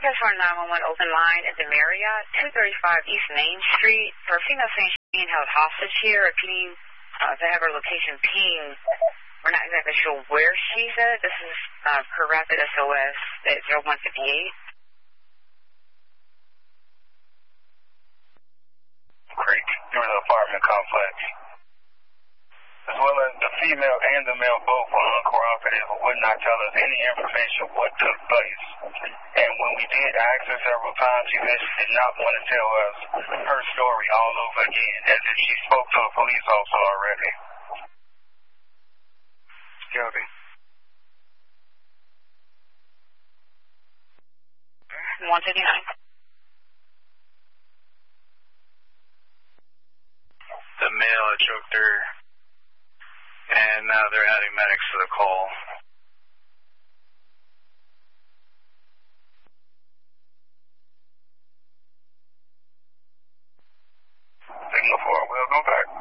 Northwest 911 open line at the Marriott, 235 East Main Street. For a female saying she's being held hostage here, repeating to have her location pinged. We're not exactly sure where she's at. This is per Rapid SOS at 0158. Great. You're in the apartment complex. As well as the female and the male both were uncooperative and would not tell us any information what took place. And when we did ask her several times, she said she did not want to tell us her story all over again, as if she spoke to a police officer already. Guilty. 159. The male had choked her, and now they're adding medics to the call. Signal 4, we'll go back.